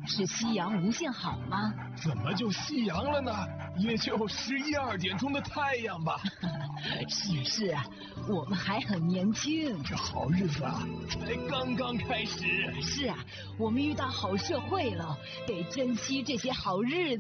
是夕阳无限好吗？ 怎么就夕阳了呢？也就11、2点钟的太阳吧。 是啊，我们还很年轻。 这好日子啊，才刚刚开始。 是啊，我们遇到好社会了，得珍惜这些好日子。